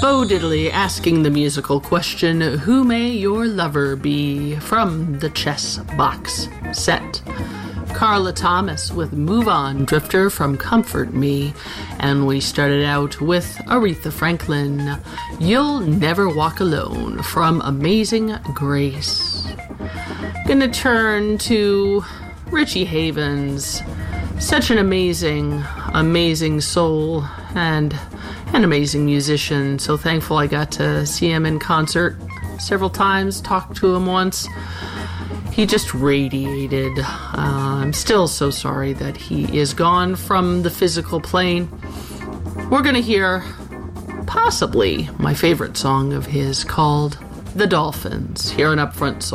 Bo Diddley asking the musical question, who may your lover be? From the Chess Box set. Carla Thomas with Move On, Drifter from Comfort Me. And we started out with Aretha Franklin, You'll Never Walk Alone from Amazing Grace. Gonna turn to Richie Havens. Such an amazing soul and an amazing musician. So thankful I got to see him in concert several times, talked to him once. He just radiated. I'm still so sorry that he is gone from the physical plane. We're going to hear possibly my favorite song of his called The Dolphins here on Upfront Soul.